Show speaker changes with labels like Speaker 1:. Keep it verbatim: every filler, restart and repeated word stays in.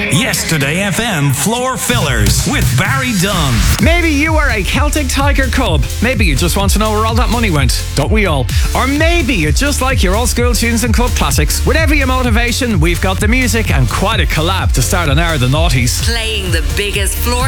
Speaker 1: Yesterday F M Floor Fillers with Barry Dunn.
Speaker 2: Maybe you are a Celtic Tiger Cub. Maybe you just want to know where all that money went. Don't we all? Or maybe you just like your old school tunes and club classics. Whatever your motivation, we've got the music and quite a collab to start an hour of the noughties.
Speaker 3: Playing the biggest floor